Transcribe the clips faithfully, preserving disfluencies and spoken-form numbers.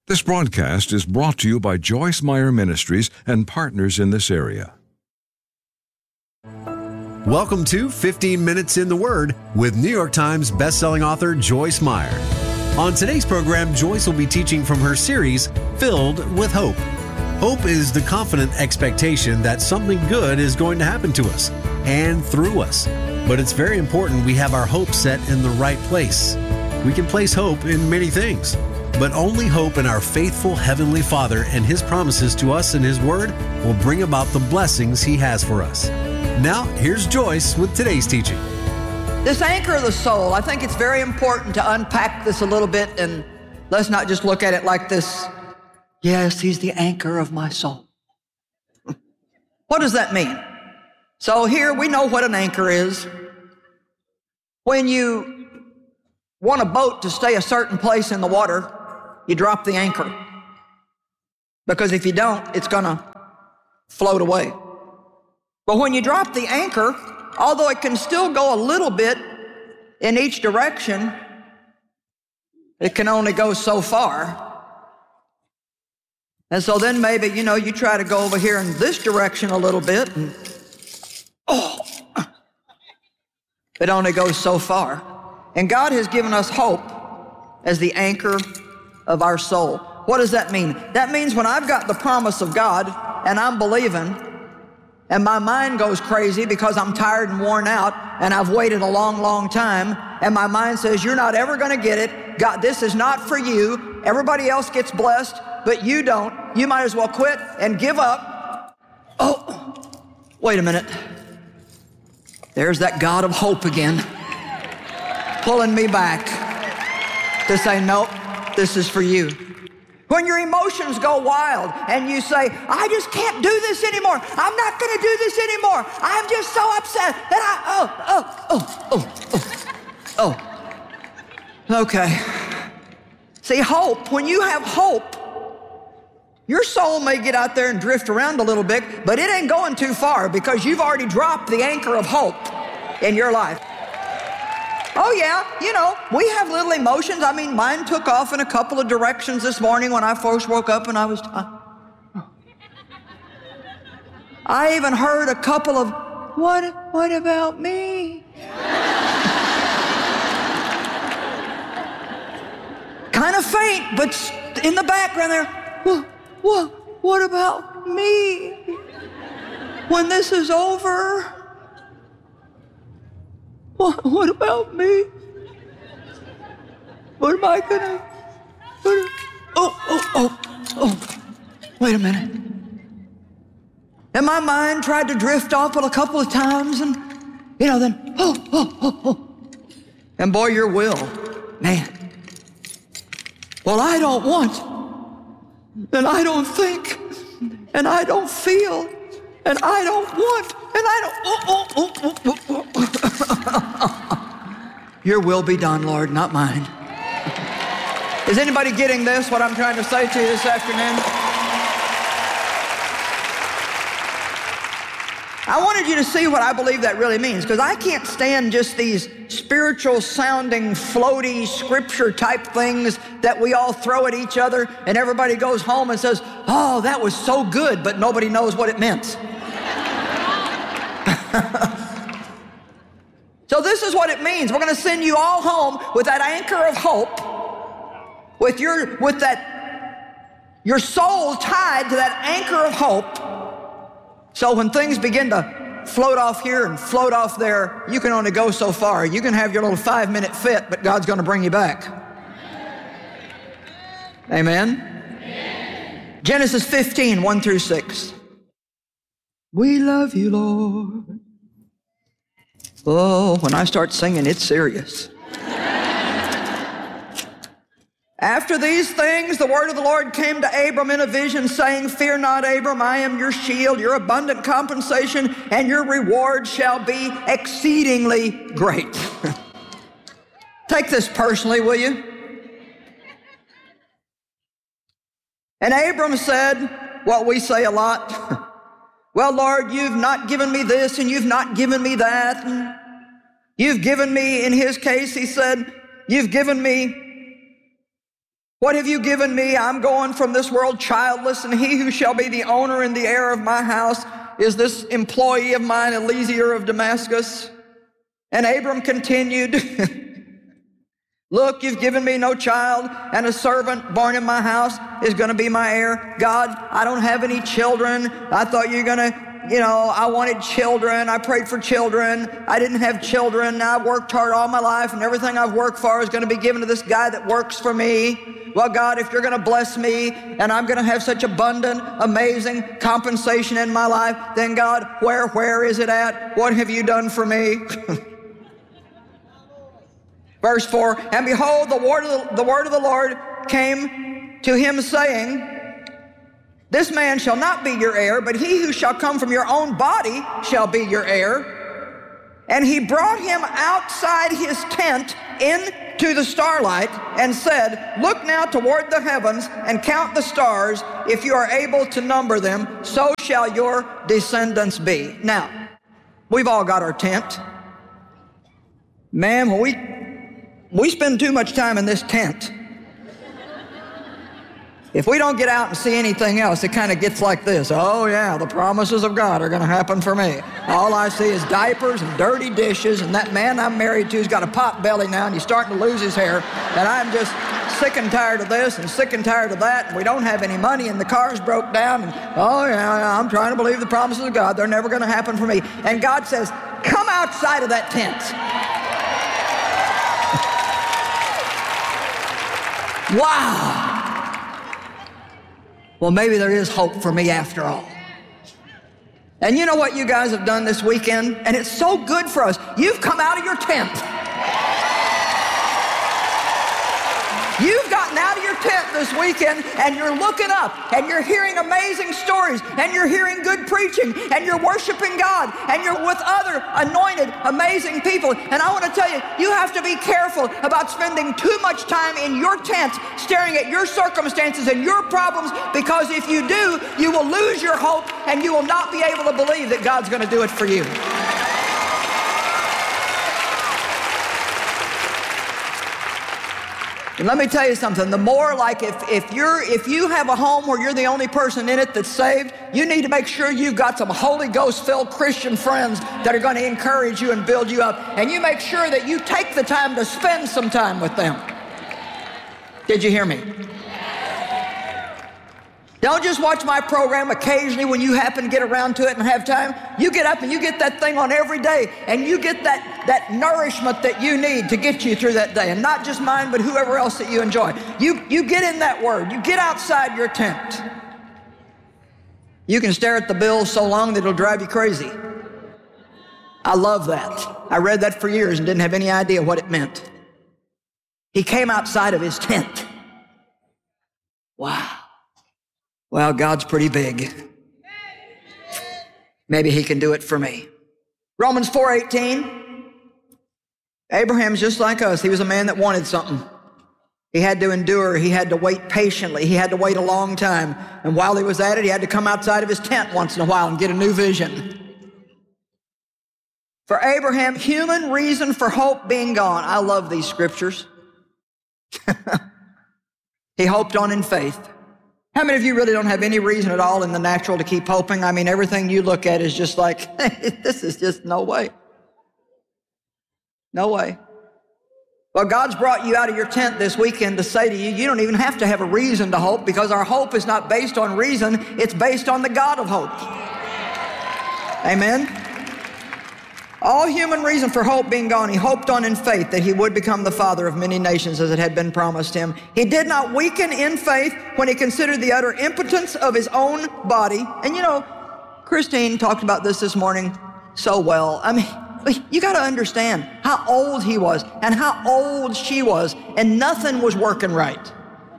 This broadcast is brought to you by Joyce Meyer Ministries and partners in this area. Welcome to fifteen minutes in the Word with New York Times bestselling author Joyce Meyer. On today's program, Joyce will be teaching from her series, Filled with Hope. Hope is the confident expectation that something good is going to happen to us and through us. But it's very important we have our hope set in the right place. We can place hope in many things, but only hope in our faithful Heavenly Father and His promises to us in His Word will bring about the blessings He has for us. Now, here's Joyce with today's teaching. This anchor of the soul, I think it's very important to unpack this a little bit, and let's not just look at it like this. Yes, He's the anchor of my soul. What does that mean? So here we know what an anchor is. When you want a boat to stay a certain place in the water, you drop the anchor. Because if you don't, it's gonna float away. But when you drop the anchor, although it can still go a little bit in each direction, it can only go so far. And so then maybe, you know, you try to go over here in this direction a little bit, and oh, it only goes so far. And God has given us hope as the anchor of our soul. What does that mean? That means when I've got the promise of God and I'm believing, and my mind goes crazy because I'm tired and worn out and I've waited a long, long time, and my mind says, you're not ever going to get it. God, this is not for you. Everybody else gets blessed, but you don't. You might as well quit and give up. Oh, wait a minute. There's that God of hope again, pulling me back to say, nope, this is for you. When your emotions go wild and you say, I just can't do this anymore. I'm not going to do this anymore. I'm just so upset that I, oh, oh, oh, oh, oh, oh. Okay. See, hope, when you have hope, your soul may get out there and drift around a little bit, but it ain't going too far because you've already dropped the anchor of hope in your life. Oh yeah, you know, we have little emotions. I mean, mine took off in a couple of directions this morning when I first woke up and I was tired. I even heard a couple of, what, what about me? Kind of faint, but in the background there, what, what, what about me? When this is over, What, what about me? What am I gonna, what, oh, oh, oh, oh, wait a minute. And my mind tried to drift off a couple of times and, you know, then, oh, oh, oh, oh. And boy, your will, man. Well, I don't want, and I don't think, and I don't feel, and I don't want, and I don't, oh, oh, oh, oh, oh, oh. Your will be done, Lord, not mine. Is anybody getting this, what I'm trying to say to you this afternoon? I wanted you to see what I believe that really means, because I can't stand just these spiritual sounding, floaty scripture type things that we all throw at each other and everybody goes home and says, oh, that was so good, but nobody knows what it meant. So this is what it means. We're going to send you all home with that anchor of hope, with your, with that, your soul tied to that anchor of hope. So when things begin to float off here and float off there, you can only go so far. You can have your little five minute fit, but God's going to bring you back. Amen? Amen. Genesis fifteen, one through six. We love you, Lord. Oh, when I start singing, it's serious. After these things, the word of the Lord came to Abram in a vision, saying, fear not, Abram, I am your shield, your abundant compensation, and your reward shall be exceedingly great. Take this personally, will you? And Abram said what we say a lot. Well, Lord, you've not given me this and you've not given me that. And you've given me, in his case, he said, you've given me What have you given me? I'm going from this world childless, and he who shall be the owner and the heir of my house is this employee of mine, Eliezer of Damascus. And Abram continued, look, you've given me no child, and a servant born in my house is going to be my heir. God, I don't have any children. I thought you were going to, you know, I wanted children. I prayed for children. I didn't have children. Now I've worked hard all my life, and everything I've worked for is going to be given to this guy that works for me. Well, God, if you're going to bless me, and I'm going to have such abundant, amazing compensation in my life, then God, where, where is it at? What have you done for me? Verse four, and behold, the word, of the, the word of the Lord came to him, saying, this man shall not be your heir, but he who shall come from your own body shall be your heir. And he brought him outside his tent into the starlight and said, look now toward the heavens and count the stars. If you are able to number them, so shall your descendants be. Now, we've all got our tent. Man, when we We spend too much time in this tent. If we don't get out and see anything else, it kind of gets like this. Oh yeah, the promises of God are going to happen for me. All I see is diapers and dirty dishes, and that man I'm married to has got a pot belly now, and he's starting to lose his hair, and I'm just sick and tired of this and sick and tired of that, and we don't have any money, and the car's broke down, and oh yeah, I'm trying to believe the promises of God. They're never going to happen for me. And God says, come outside of that tent. Wow. Well, maybe there is hope for me after all. And you know what you guys have done this weekend? And it's so good for us. You've come out of your tent. You've gotten out of your tent this weekend, and you're looking up, and you're hearing amazing stories, and you're hearing good preaching, and you're worshiping God, and you're with other anointed, amazing people. And I want to tell you, you have to be careful about spending too much time in your tent staring at your circumstances and your problems, because if you do, you will lose your hope, and you will not be able to believe that God's going to do it for you. And let me tell you something, the more like if, if, you're, if you have a home where you're the only person in it that's saved, you need to make sure you've got some Holy Ghost-filled Christian friends that are going to encourage you and build you up. And you make sure that you take the time to spend some time with them. Did you hear me? Don't just watch my program occasionally when you happen to get around to it and have time. You get up and you get that thing on every day, and you get that, that nourishment that you need to get you through that day. And not just mine, but whoever else that you enjoy. You, you get in that word. You get outside your tent. You can stare at the bill so long that it'll drive you crazy. I love that. I read that for years and didn't have any idea what it meant. He came outside of his tent. Wow. Well, God's pretty big. Maybe he can do it for me. Romans four eighteen. Abraham's just like us. He was a man that wanted something. He had to endure. He had to wait patiently. He had to wait a long time. And while he was at it, he had to come outside of his tent once in a while and get a new vision. For Abraham, human reason for hope being gone. I love these scriptures. He hoped on in faith. How many of you really don't have any reason at all in the natural to keep hoping? I mean, everything you look at is just like, hey, this is just no way. No way. Well, God's brought you out of your tent this weekend to say to you, you don't even have to have a reason to hope, because our hope is not based on reason. It's based on the God of hope. Amen? All human reason for hope being gone, he hoped on in faith that he would become the father of many nations as it had been promised him. He did not weaken in faith when he considered the utter impotence of his own body. And you know, Christine talked about this this morning so well. I mean, you got to understand how old he was and how old she was, and nothing was working right.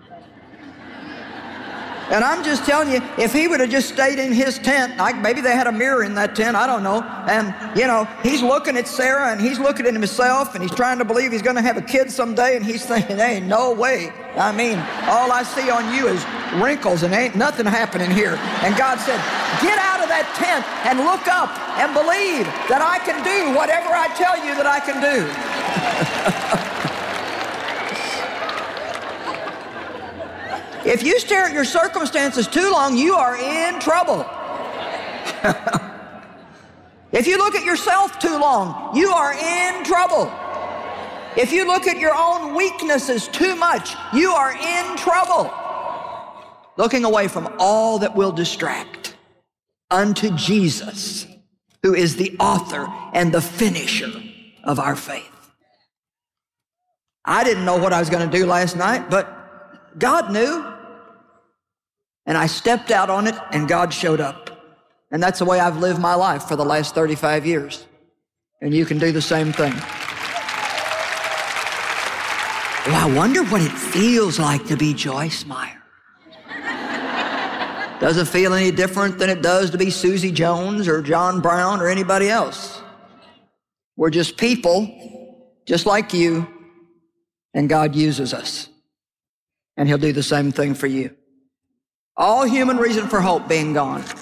And I'm just telling you, if he would have just stayed in his tent, like maybe they had a mirror in that tent, I don't know. And, you know, he's looking at Sarah and he's looking at himself and he's trying to believe he's going to have a kid someday, and he's thinking, hey, no way. I mean, all I see on you is wrinkles and ain't nothing happening here. And God said, get out of that tent and look up and believe that I can do whatever I tell you that I can do. If you stare at your circumstances too long, you are in trouble. If you look at yourself too long, you are in trouble. If you look at your own weaknesses too much, you are in trouble. Looking away from all that will distract unto Jesus, who is the author and the finisher of our faith. I didn't know what I was going to do last night, but God knew. And I stepped out on it, and God showed up. And that's the way I've lived my life for the last thirty-five years. And you can do the same thing. Well, I wonder what it feels like to be Joyce Meyer. Doesn't feel any different than it does to be Susie Jones or John Brown or anybody else. We're just people, just like you, and God uses us. And He'll do the same thing for you. All human reason for hope being gone.